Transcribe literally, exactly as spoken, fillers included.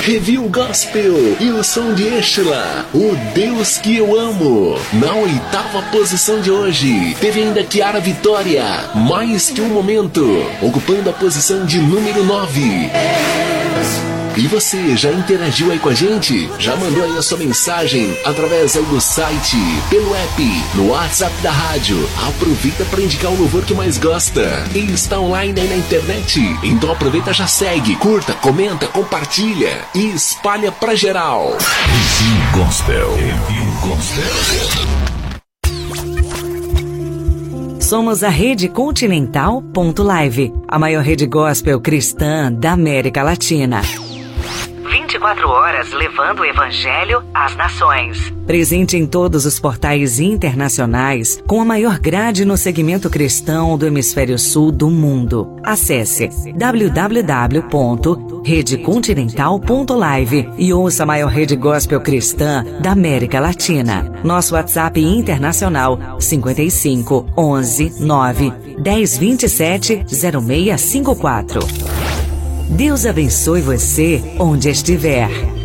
Review Gospel e o som de Estela, O Deus que eu amo. Na oitava posição de hoje, teve ainda Kiara Vitória, Mais que um Momento, ocupando a posição de número nove. E você, já interagiu aí com a gente? Já mandou aí a sua mensagem através aí do site, pelo app, no WhatsApp da rádio? Aproveita para indicar o louvor que mais gosta. E está online aí na internet? Então aproveita, já segue, curta, comenta, compartilha e espalha pra geral. Review Gospel. Review Gospel. Somos a Rede Continental ponto live, a maior rede gospel cristã da América Latina. vinte e quatro horas levando o Evangelho às nações. Presente em todos os portais internacionais, com a maior grade no segmento cristão do hemisfério sul do mundo. Acesse w w w ponto rede continental ponto live e ouça a maior rede gospel cristã da América Latina. Nosso WhatsApp internacional cinquenta e cinco, onze, nove, dez, vinte e sete, zero seis cinco quatro. Deus abençoe você onde estiver.